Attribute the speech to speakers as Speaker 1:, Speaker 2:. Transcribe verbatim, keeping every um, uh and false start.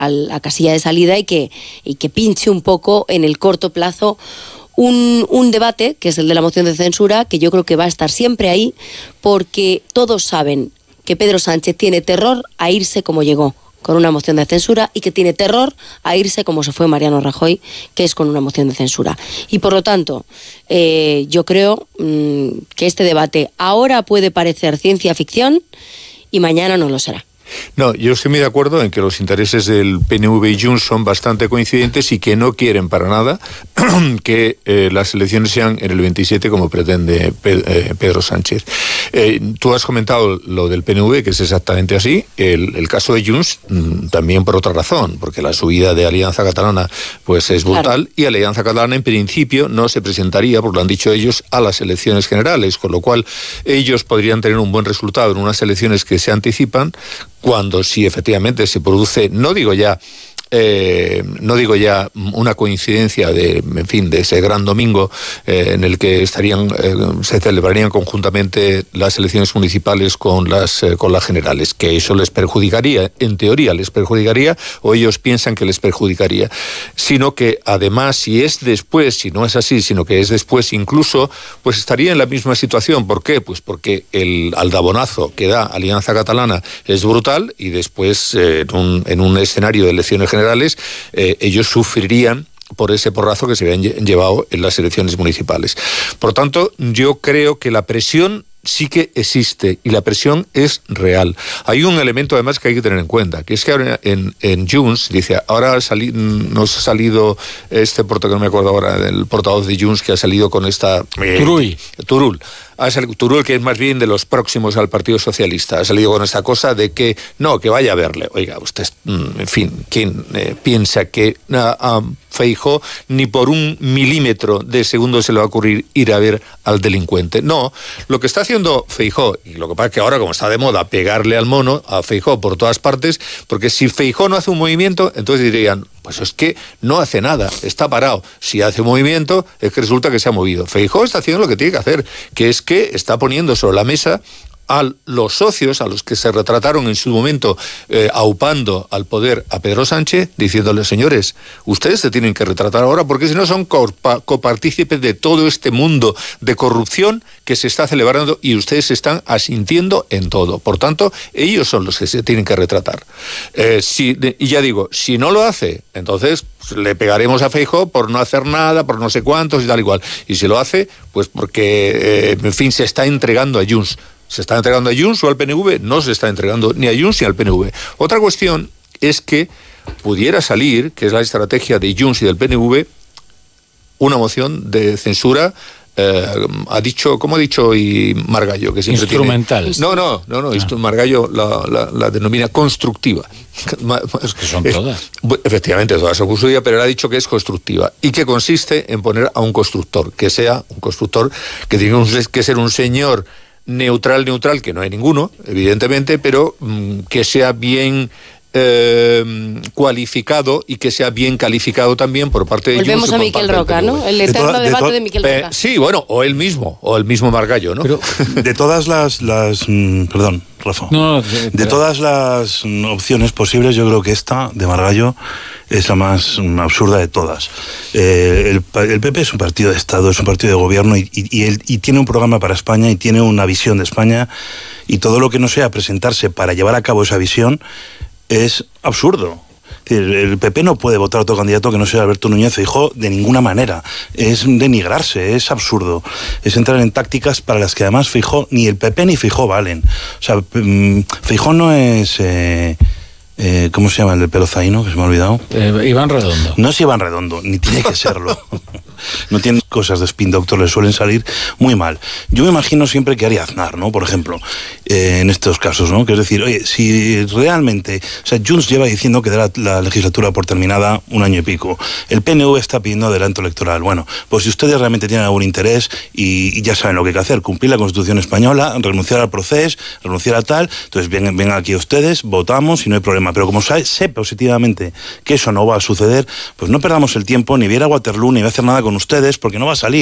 Speaker 1: a la casilla de salida y que, y que pinche un poco en el corto plazo un, un debate, que es el de la moción de censura, que yo creo que va a estar siempre ahí, porque todos saben que Pedro Sánchez tiene terror a irse como llegó, con una moción de censura, y que tiene terror a irse como se fue Mariano Rajoy, que es con una moción de censura. Y por lo tanto, eh, yo creo mmm, que este debate ahora puede parecer ciencia ficción y mañana no lo será.
Speaker 2: No, yo estoy muy de acuerdo en que los intereses del P N V y Junts son bastante coincidentes y que no quieren para nada que eh, las elecciones sean en el veintisiete como pretende Pe- eh, Pedro Sánchez. Eh, tú has comentado lo del P N V, que es exactamente así. El, el caso de Junts mmm, también por otra razón, porque la subida de Alianza Catalana pues es brutal, claro. Y Alianza Catalana en principio no se presentaría, porque lo han dicho ellos, a las elecciones generales, con lo cual ellos podrían tener un buen resultado en unas elecciones que se anticipan, cuando si efectivamente se produce, no digo ya, eh, no digo ya una coincidencia de, en fin, de ese gran domingo eh, en el que estarían, eh, se celebrarían conjuntamente las elecciones municipales con las eh, con las generales, que eso les perjudicaría, en teoría les perjudicaría, o ellos piensan que les perjudicaría, sino que además si es después, si no es así, sino que es después incluso, pues estaría en la misma situación. ¿Por qué? Pues porque el aldabonazo que da Alianza Catalana es brutal y después eh, en, un, en un escenario de elecciones generales Eh, ellos sufrirían por ese porrazo que se habían llevado en las elecciones municipales. Por tanto, yo creo que la presión sí que existe y la presión es real. Hay un elemento además que hay que tener en cuenta, que es que ahora en, en Junts, dice, ahora sali, nos ha salido este portavoz, que no me acuerdo ahora, el portavoz de Junts que ha salido con esta... Eh,
Speaker 3: Turull.
Speaker 2: Turull. Ha salido, Turull, que es más bien de los próximos al Partido Socialista, ha salido con esta cosa de que, no, que vaya a verle. Oiga, usted, en fin, ¿quién eh, piensa que a, a Feijóo ni por un milímetro de segundo se le va a ocurrir ir a ver al delincuente? No, lo que está haciendo Feijóo, y lo que pasa es que ahora, como está de moda pegarle al mono a Feijóo por todas partes, porque si Feijóo no hace un movimiento, entonces dirían, pues es que no hace nada, está parado. Si hace un movimiento, es que resulta que se ha movido. Feijóo está haciendo lo que tiene que hacer, que es que está poniendo sobre la mesa a los socios, a los que se retrataron en su momento eh, aupando al poder a Pedro Sánchez, diciéndoles, señores, ustedes se tienen que retratar ahora, porque si no son copa- copartícipes de todo este mundo de corrupción que se está celebrando y ustedes se están asintiendo en todo. Por tanto, ellos son los que se tienen que retratar. Eh, si, y ya digo, si no lo hace, entonces pues, le pegaremos a Feijóo por no hacer nada, por no sé cuántos y tal igual. Y si lo hace, pues porque, eh, en fin, se está entregando a Junts. ¿Se está entregando a Junts o al P N V? No se está entregando ni a Junts ni al P N V. Otra cuestión es que pudiera salir, que es la estrategia de Junts y del P N V, una moción de censura, eh, ha dicho, ¿cómo ha dicho hoy Margallo? Que siempre
Speaker 3: instrumental.
Speaker 2: Tiene... No, no, no, no, no. Margallo la, la, la denomina constructiva.
Speaker 3: Es que son
Speaker 2: es,
Speaker 3: todas.
Speaker 2: Efectivamente, todas son constructivas, pero él ha dicho que es constructiva y que consiste en poner a un constructor, que sea un constructor que tiene que ser un señor neutral, neutral, que no hay ninguno, evidentemente, pero mmm, que sea bien eh, cualificado y que sea bien calificado también por parte de
Speaker 1: Volvemos
Speaker 2: Junts,
Speaker 1: a Miquel Roca, ¿no? El eterno de toda, debate de, to- de Miquel Roca.
Speaker 2: Eh, sí, bueno, o él mismo, o el mismo Margallo, ¿no?
Speaker 4: Pero de todas las, las mmm, perdón, Rafa,
Speaker 3: no, de,
Speaker 4: de todas las opciones posibles, yo creo que esta de Margallo es la más absurda de todas. Eh, el, el P P es un partido de Estado, es un partido de gobierno y, y, y, él, y tiene un programa para España y tiene una visión de España, y todo lo que no sea presentarse para llevar a cabo esa visión es absurdo. El P P no puede votar a otro candidato que no sea Alberto Núñez Feijóo de ninguna manera. Es denigrarse, es absurdo. Es entrar en tácticas para las que además Feijóo, ni el P P ni Feijóo valen. O sea, Feijóo no es... Eh, Eh, ¿cómo se llama el del pelo zaino, que se me ha olvidado?
Speaker 3: Eh, Iván Redondo.
Speaker 4: No es Iván Redondo, ni tiene que serlo. No tiene cosas de spin doctor, le suelen salir muy mal. Yo me imagino siempre que haría Aznar, ¿no? Por ejemplo, eh, en estos casos, ¿no? Que es decir, oye, si realmente... O sea, Junts lleva diciendo que da la, la legislatura por terminada un año y pico. El P N V está pidiendo adelanto electoral. Bueno, pues si ustedes realmente tienen algún interés y, y ya saben lo que hay que hacer, cumplir la Constitución española, renunciar al proceso, renunciar a tal, entonces vengan, vengan aquí ustedes, votamos y no hay problema. Pero como sabe, sé positivamente que eso no va a suceder, pues no perdamos el tiempo, ni viera Waterloo, ni voy a hacer nada con ustedes, porque no va a salir.